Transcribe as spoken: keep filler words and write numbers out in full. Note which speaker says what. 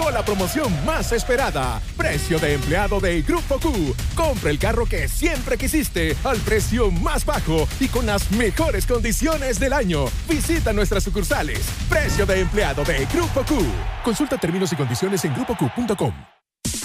Speaker 1: llegó la promoción más esperada. Precio de empleado de Grupo Q. Compra el carro que siempre quisiste al precio más bajo y con las mejores condiciones del año. Visita nuestras sucursales. Precio de empleado de Grupo Q. Consulta términos y condiciones en grupo q punto com.